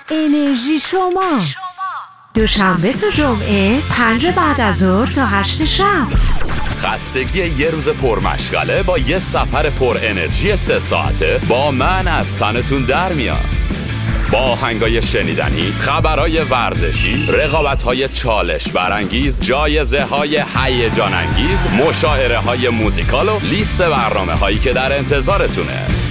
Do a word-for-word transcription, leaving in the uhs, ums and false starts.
انرژی شما دوشنبه تا جمعه پنج بعد از ظهر تا هشت شب. خستگی یه روز پرمشغله با یه سفر پر انرژی سه ساعته با من از تنتون در میاد. با آهنگای شنیدنی، خبرای ورزشی، رقابت‌های چالش برانگیز، جایزه‌های هیجان انگیز، مشاعره‌های موزیکال و لیست برنامه‌هایی که در انتظارتونه.